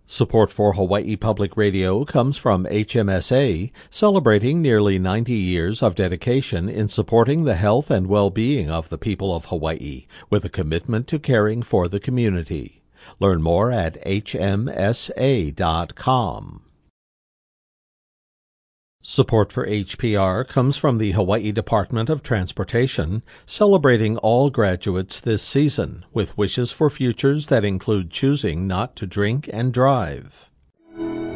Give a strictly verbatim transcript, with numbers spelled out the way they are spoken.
Support for Hawaii Public Radio comes from H M S A, celebrating nearly ninety years of dedication in supporting the health and well-being of the people of Hawaii, with a commitment to caring for the community. Learn more at H M S A dot com. Support for H P R comes from the Hawaii Department of Transportation, celebrating all graduates this season with wishes for futures that include choosing not to drink and drive.